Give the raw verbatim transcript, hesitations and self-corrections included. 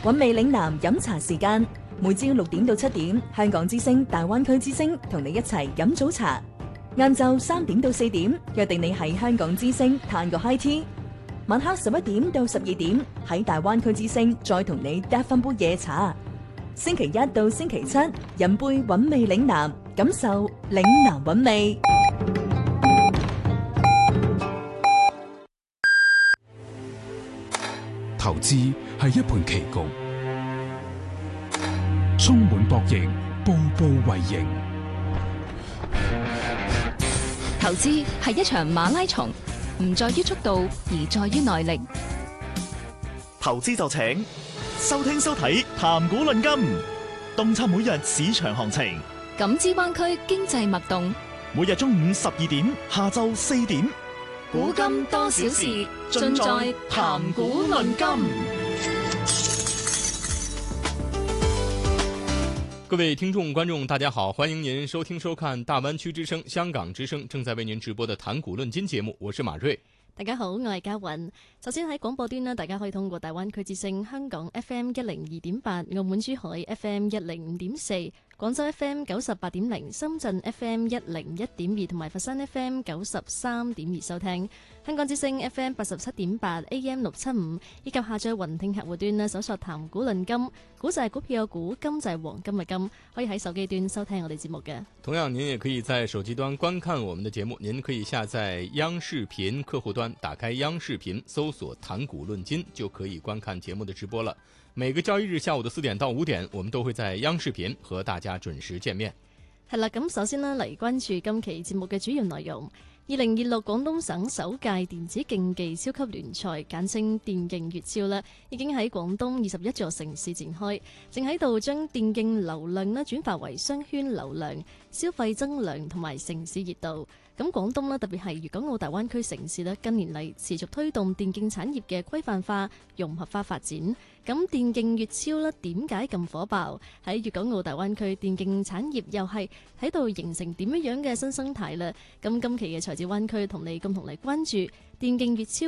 韻味嶺南飲茶時間，每朝六點到七點，香港之聲大灣區之聲同你一齊飲早茶。晏晝三點到四點，約定你喺香港之聲嘆個 high tea。晚黑十一點到十二點，喺大灣區之聲再同你嗒翻杯夜茶。星期一到星期七，飲杯韻味嶺南，感受嶺南韻味。 投資係一盤棋局，充滿博弈，步步為營。 投資係一場馬拉松，唔在於速度，而在於耐力。 投資就請收聽收睇談股論金，洞察每日市場行情， 感知灣區經濟脈動。 每日中午十二點，下晝四點。 古今多少事，盡在談股論金。 各位聽眾觀眾大家好，歡迎您收聽收看大灣區之聲香港之聲正在為您直播的談股論金節目，我是馬瑞。 大家好，我係嘉韻。首先喺廣播端呢，大家可以通過大灣區之聲香港 F M 一零二點八、澳門珠海 F M 一零五點四、廣州 F M 九十八點零、深圳 F M 一零一點二同埋佛山 F M 九十三點二收聽。香港之聲 F M 八十七點八 A M 六七五，以及下載雲聽客戶端呢，搜索談股論金，股就係股票嘅股，金就係黃金嘅金，可以喺手機端收聽我哋節目嘅。 同樣您也可以在手機端觀看我們的節目，您可以下載央視頻客戶端，打開央視頻搜索談股論金，就可以觀看節目的直播了。每個交易日下午的四點到五點，我們都會在央視頻和大家準時見面。 係啦，咁首先呢，嚟關注今期節目嘅主要內容。二零二六廣東省首屆電子競技超級聯賽，簡稱電競粵超啦，已經喺廣東二十一座城市展開，正喺度將電競流量呢轉化為商圈流量、消費增量同埋城市熱度。咁廣東呢，特別係粵港澳大灣區城市呢，近年嚟持續推動電競產業嘅規範化、融合化發展。咁電競粵超呢，點解咁火爆？喺粵港澳大灣區電競產業又係喺度形成點樣樣嘅新生態呢？咁今期嘅財智灣區同你共同嚟關注電競粵超